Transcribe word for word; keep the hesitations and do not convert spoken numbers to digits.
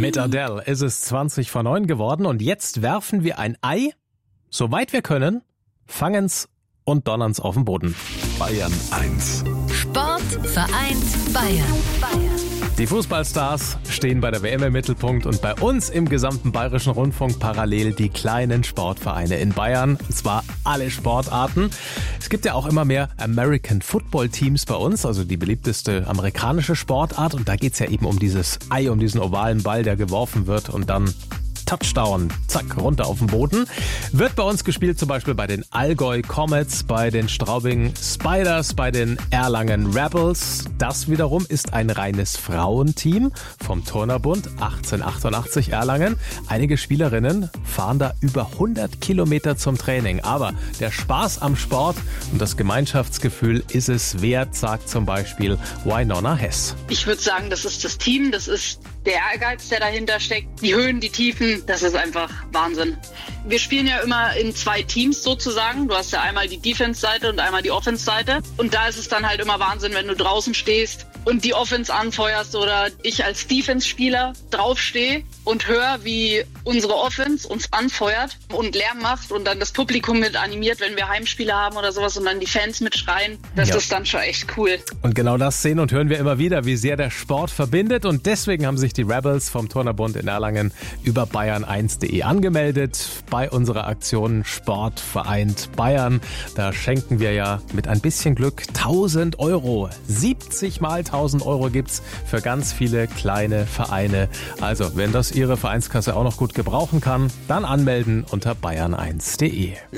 Mit Adele ist es zwanzig vor neun geworden und jetzt werfen wir ein Ei, soweit wir können, fangen's und donnern's auf den Boden. Bayern eins. Sport vereint Bayern. Die Fußballstars stehen bei der W M im Mittelpunkt und bei uns im gesamten Bayerischen Rundfunk parallel die kleinen Sportvereine in Bayern. Und zwar alle Sportarten. Es gibt ja auch immer mehr American Football Teams bei uns, also die beliebteste amerikanische Sportart. Und da geht's ja eben um dieses Ei, um diesen ovalen Ball, der geworfen wird und dann Touchdown, zack, runter auf den Boden. Wird bei uns gespielt zum Beispiel bei den Allgäu Comets, bei den Straubing Spiders, bei den Erlangen Rebels. Das wiederum ist ein reines Frauenteam vom Turnerbund achtzehnhundertachtundachtzig Erlangen. Einige Spielerinnen fahren da über hundert Kilometer zum Training. Aber der Spaß am Sport und das Gemeinschaftsgefühl ist es wert, sagt zum Beispiel Winona Hess. Ich würde sagen, das ist das Team, das ist der Ehrgeiz, der dahinter steckt, die Höhen, die Tiefen, das ist einfach Wahnsinn. Wir spielen ja immer in zwei Teams sozusagen. Du hast ja einmal die Defense-Seite und einmal die Offense-Seite. Und da ist es dann halt immer Wahnsinn, wenn du draußen stehst und die Offense anfeuerst oder ich als Defense-Spieler draufstehe und höre, wie unsere Offense uns anfeuert und Lärm macht und dann das Publikum mit animiert, wenn wir Heimspiele haben oder sowas und dann die Fans mitschreien. Das ja. ist dann schon echt cool. Und genau das sehen und hören wir immer wieder, wie sehr der Sport verbindet. Und deswegen haben sich die Rebels vom Turnerbund in Erlangen über bayern eins punkt de angemeldet bei unserer Aktion Sport vereint Bayern. Da schenken wir ja mit ein bisschen Glück tausend Euro. siebzig mal tausend Euro gibt's für ganz viele kleine Vereine. Also, wenn das Ihre Vereinskasse auch noch gut gebrauchen kann, dann anmelden unter bayern eins punkt de.